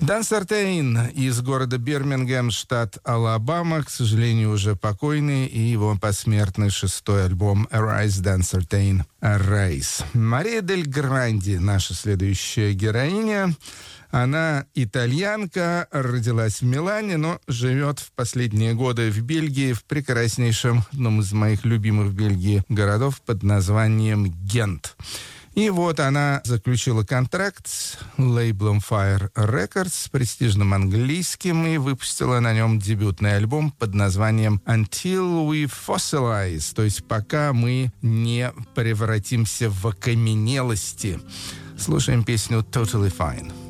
Дан Сартейн из города Бирмингем, штат Алабама, к сожалению, уже покойный, и его посмертный 6-й альбом «Arise, Dan Sartain, Arise». Мария Дель Гранди, наша следующая героиня. Она итальянка, родилась в Милане, но живет в последние годы в Бельгии, в прекраснейшем, одном из моих любимых в Бельгии городов под названием Гент. И вот она заключила контракт с лейблом Fire Records, с престижным английским, и выпустила на нем дебютный альбом под названием «Until We Fossilize», то есть «Пока мы не превратимся в окаменелости». Слушаем песню «Totally Fine».